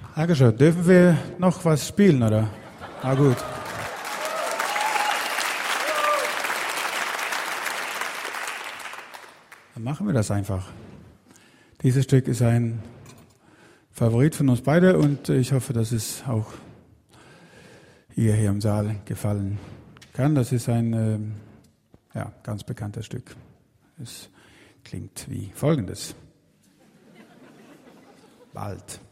Dankeschön. Dürfen wir noch was spielen, oder? Na gut. Dann machen wir das einfach. Dieses Stück ist ein Favorit von uns beide und ich hoffe, dass es auch hier im Saal gefallen kann. Das ist ein ganz bekanntes Stück. Es klingt wie folgendes. Bald.